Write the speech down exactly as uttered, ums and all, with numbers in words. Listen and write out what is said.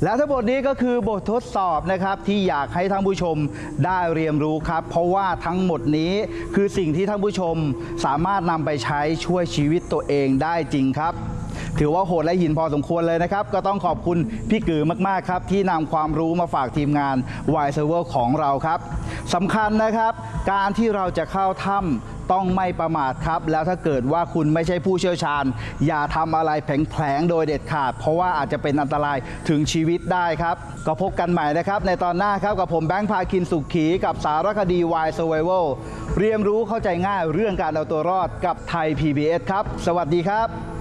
และทั้งหมดนี้ก็คือบททดสอบนะครับที่อยากให้ท่านผู้ชมได้เรียนรู้ครับเพราะว่าทั้งหมดนี้คือสิ่งที่ท่านผู้ชมสามารถนำไปใช้ช่วยชีวิตตัวเองได้จริงครับถือว่าโหดและหินพอสมควรเลยนะครับก็ต้องขอบคุณพี่กือมากๆครับที่นำความรู้มาฝากทีมงาน Why Server ของเราครับสำคัญนะครับการที่เราจะเข้าถ้ำต้องไม่ประมาทครับแล้วถ้าเกิดว่าคุณไม่ใช่ผู้เชี่ยวชาญอย่าทำอะไรแผลงๆโดยเด็ดขาดเพราะว่าอาจจะเป็นอันตรายถึงชีวิตได้ครับก็พบกันใหม่นะครับในตอนหน้าครับกับผมแบงค์พาคินสุขีกับสารคดี Why Survival เรียนรู้เข้าใจง่ายเรื่องการเอาตัวรอดกับไทย พี บี เอส ครับสวัสดีครับ